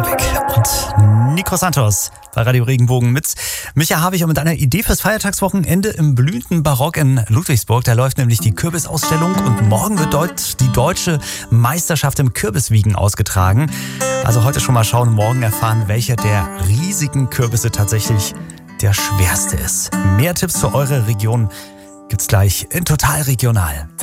Habeck und Nico Santos bei Radio Regenbogen mit Micha Habich und mit einer Idee fürs Feiertagswochenende im blühenden Barock in Ludwigsburg. Da läuft nämlich die Kürbisausstellung und morgen wird dort die deutsche Meisterschaft im Kürbiswiegen ausgetragen. Also heute schon mal schauen, morgen erfahren, welcher der riesigen Kürbisse tatsächlich der schwerste ist. Mehr Tipps für eure Region gibt's gleich in Total Regional.